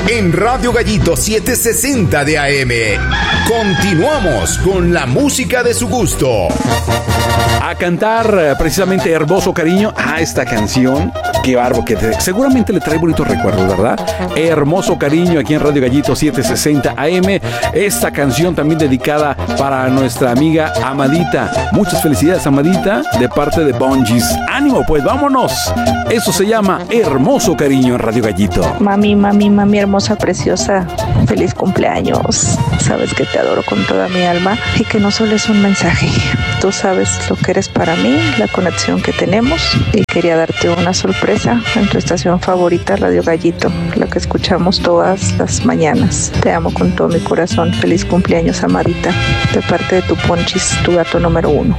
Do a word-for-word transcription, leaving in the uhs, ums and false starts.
en Radio Gallito setecientos sesenta de A M. Continuamos con la música de su gusto. A cantar precisamente Hermoso Cariño. Ah, esta canción, qué barbo, que te, seguramente le trae bonitos recuerdos, ¿verdad? Hermoso Cariño, aquí en Radio Gallito setecientos sesenta A M. Esta canción también dedicada para nuestra amiga Amadita. Muchas felicidades, Amadita, de parte de Bungees. ¡Ánimo, pues, vámonos! Eso se llama Hermoso Cariño en Radio Gallito. Mami, mami, mami hermosa, preciosa, feliz cumpleaños. Sabes que te adoro con toda mi alma y que no solo es un mensaje. Tú sabes lo que eres para mí, la conexión que tenemos, y quería darte una sorpresa en tu estación favorita, Radio Gallito, la que escuchamos todas las mañanas. Te amo con todo mi corazón. Feliz cumpleaños, Amadita, de parte de tu Ponchis, tu gato número uno.